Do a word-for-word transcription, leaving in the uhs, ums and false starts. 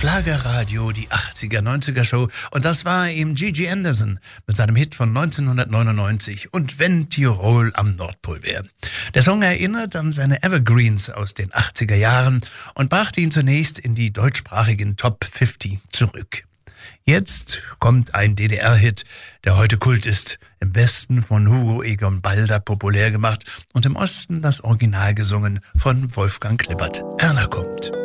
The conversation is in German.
Schlagerradio, die achtziger, neunziger Show. Und das war eben Gigi Anderson mit seinem Hit von neunzehnhundertneunundneunzig und wenn Tirol am Nordpol wäre. Der Song erinnert an seine Evergreens aus den achtziger Jahren und brachte ihn zunächst in die deutschsprachigen Top fünfzig zurück. Jetzt kommt ein D D R-Hit, der heute Kult ist, im Westen von Hugo Egon Balder populär gemacht und im Osten das Original gesungen von Wolfgang Klippert. Erna kommt.